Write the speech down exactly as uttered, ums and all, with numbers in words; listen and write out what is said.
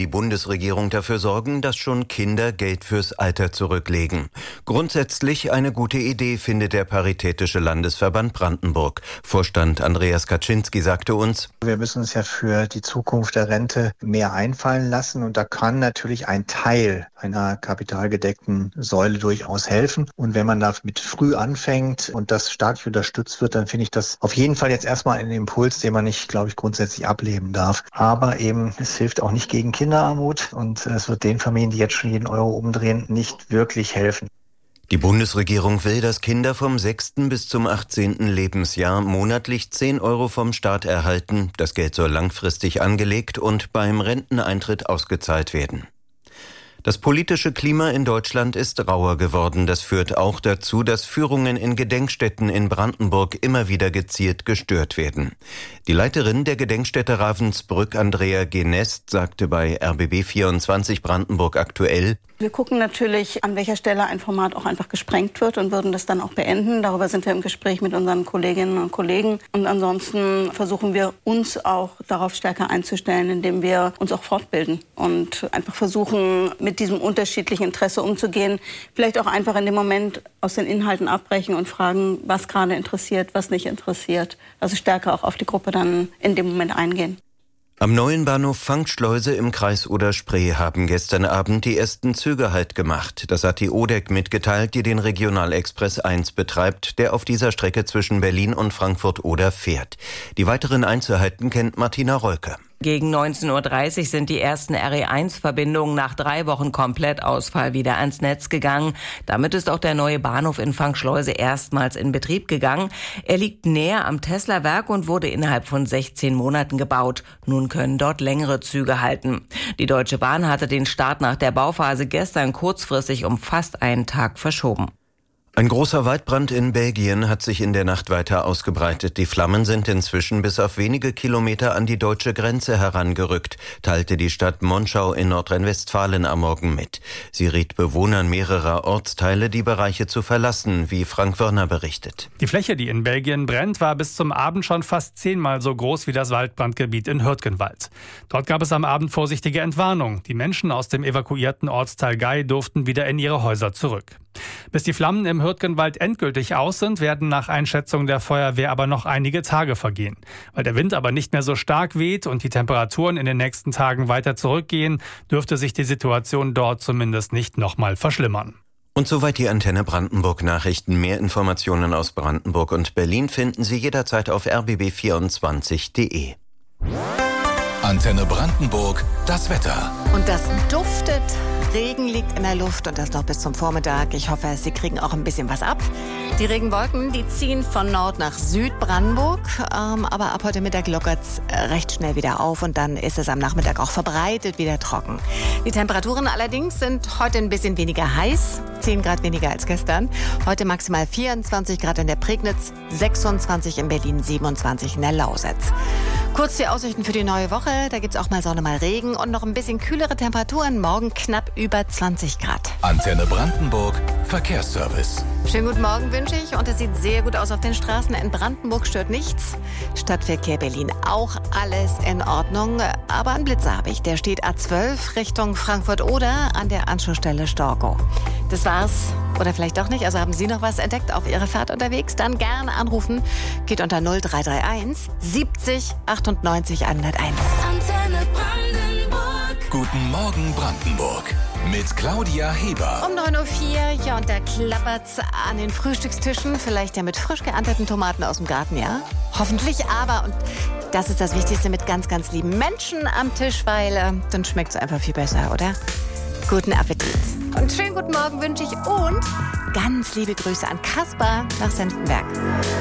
die Bundesregierung dafür sorgen, dass schon Kinder Geld fürs Alter zurücklegen. Grundsätzlich eine gute Idee, findet der Paritätische Landesverband Brandenburg. Vorstand Andreas Kaczynski sagte uns: Wir müssen uns ja für die Zukunft der Rente mehr einfallen lassen, und da kann natürlich ein Teil einer kapitalgedeckten Säule durchaus helfen. Und wenn man damit früh anfängt und das staatlich unterstützt wird, dann finde ich das auf jeden Fall jetzt erstmal ein Impuls, den man nicht, glaube ich, grundsätzlich ablehnen darf. Aber eben, es hilft auch nicht gegen Kinderarmut, und es wird den Familien, die jetzt schon jeden Euro umdrehen, nicht wirklich helfen. Die Bundesregierung will, dass Kinder vom sechsten bis zum achtzehnten Lebensjahr monatlich zehn Euro vom Staat erhalten. Das Geld soll langfristig angelegt und beim Renteneintritt ausgezahlt werden. Das politische Klima in Deutschland ist rauer geworden. Das führt auch dazu, dass Führungen in Gedenkstätten in Brandenburg immer wieder gezielt gestört werden. Die Leiterin der Gedenkstätte Ravensbrück, Andrea Genest, sagte bei R B B vierundzwanzig Brandenburg aktuell: Wir gucken natürlich, an welcher Stelle ein Format auch einfach gesprengt wird, und würden das dann auch beenden. Darüber sind wir im Gespräch mit unseren Kolleginnen und Kollegen. Und ansonsten versuchen wir, uns auch darauf stärker einzustellen, indem wir uns auch fortbilden und einfach versuchen, mit diesem unterschiedlichen Interesse umzugehen. Vielleicht auch einfach in dem Moment aus den Inhalten abbrechen und fragen, was gerade interessiert, was nicht interessiert. Also stärker auch auf die Gruppe dann in dem Moment eingehen. Am neuen Bahnhof Fangschleuse im Kreis Oder-Spree haben gestern Abend die ersten Züge Halt gemacht. Das hat die O D E C mitgeteilt, die den Regionalexpress eins betreibt, der auf dieser Strecke zwischen Berlin und Frankfurt-Oder fährt. Die weiteren Einzelheiten kennt Martina Rolke. Gegen neunzehn Uhr dreißig sind die ersten R E eins Verbindungen nach drei Wochen Komplettausfall wieder ans Netz gegangen. Damit ist auch der neue Bahnhof in Fangschleuse erstmals in Betrieb gegangen. Er liegt näher am Tesla-Werk und wurde innerhalb von sechzehn Monaten gebaut. Nun können dort längere Züge halten. Die Deutsche Bahn hatte den Start nach der Bauphase gestern kurzfristig um fast einen Tag verschoben. Ein großer Waldbrand in Belgien hat sich in der Nacht weiter ausgebreitet. Die Flammen sind inzwischen bis auf wenige Kilometer an die deutsche Grenze herangerückt, teilte die Stadt Monschau in Nordrhein-Westfalen am Morgen mit. Sie riet Bewohnern mehrerer Ortsteile, die Bereiche zu verlassen, wie Frank Wörner berichtet. Die Fläche, die in Belgien brennt, war bis zum Abend schon fast zehnmal so groß wie das Waldbrandgebiet in Hürtgenwald. Dort gab es am Abend vorsichtige Entwarnung. Die Menschen aus dem evakuierten Ortsteil Gei durften wieder in ihre Häuser zurück. Bis die Flammen im Hürtgenwald endgültig aus sind, werden nach Einschätzung der Feuerwehr aber noch einige Tage vergehen. Weil der Wind aber nicht mehr so stark weht und die Temperaturen in den nächsten Tagen weiter zurückgehen, dürfte sich die Situation dort zumindest nicht nochmal verschlimmern. Und soweit die Antenne Brandenburg Nachrichten. Mehr Informationen aus Brandenburg und Berlin finden Sie jederzeit auf r b b vierundzwanzig punkt d e. Antenne Brandenburg, das Wetter. Und das duftet. Regen liegt in der Luft, und das noch bis zum Vormittag. Ich hoffe, Sie kriegen auch ein bisschen was ab. Die Regenwolken, die ziehen von Nord nach Südbrandenburg. Ähm, aber ab heute Mittag lockert es recht schnell wieder auf, und dann ist es am Nachmittag auch verbreitet wieder trocken. Die Temperaturen allerdings sind heute ein bisschen weniger heiß. zehn Grad weniger als gestern. Heute maximal vierundzwanzig Grad in der Prignitz, sechsundzwanzig in Berlin, siebenundzwanzig in der Lausitz. Kurz die Aussichten für die neue Woche. Da gibt es auch mal Sonne, mal Regen und noch ein bisschen kühlere Temperaturen. Morgen knapp über zwanzig Grad. Antenne Brandenburg, Verkehrsservice. Schönen guten Morgen wünsche ich, und es sieht sehr gut aus auf den Straßen. In Brandenburg stört nichts. Stadtverkehr Berlin auch alles in Ordnung. Aber einen Blitzer habe ich. Der steht A zwölf Richtung Frankfurt-Oder an der Anschlussstelle Storkow. Das war's. Oder vielleicht doch nicht. Also haben Sie noch was entdeckt auf Ihrer Fahrt unterwegs? Dann gerne anrufen. Geht unter null drei drei eins siebzig achtundneunzig hunderteins. Antenne Brandenburg. Guten Morgen Brandenburg. Mit Claudia Heber. Um neun Uhr vier, ja, und da klappert's an den Frühstückstischen. Vielleicht ja mit frisch geernteten Tomaten aus dem Garten, ja? Hoffentlich, aber, und das ist das Wichtigste, mit ganz, ganz lieben Menschen am Tisch, weil äh, dann schmeckt's einfach viel besser, oder? Guten Appetit. Und schönen guten Morgen wünsche ich, und ganz liebe Grüße an Kaspar nach Senftenberg.